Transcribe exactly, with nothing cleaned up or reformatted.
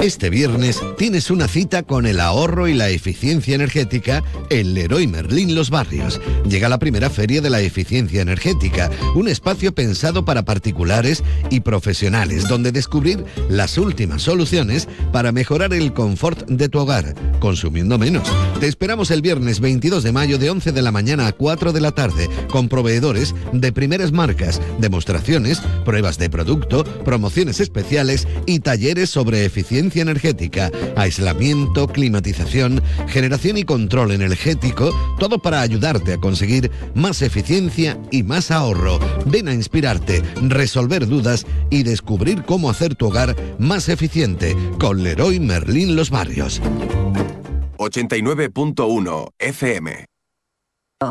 Este viernes tienes una cita con el ahorro y la eficiencia energética en Leroy Merlin Los Barrios. Llega la primera feria de la eficiencia energética, un espacio pensado para particulares y profesionales, donde descubrir las últimas soluciones para mejorar el confort de tu hogar, consumiendo menos. Te esperamos el viernes veintidós de mayo de once de la mañana a cuatro de la tarde, con proveedores de primeras marcas, demostraciones, pruebas de producto, promociones especiales y talleres sobre eficiencia energética, aislamiento, climatización, generación y control energético, todo para ayudarte a conseguir más eficiencia y más ahorro. Ven a inspirarte, resolver dudas y descubrir cómo hacer tu hogar más eficiente con Leroy Merlin Los Barrios. ochenta y nueve punto uno F M.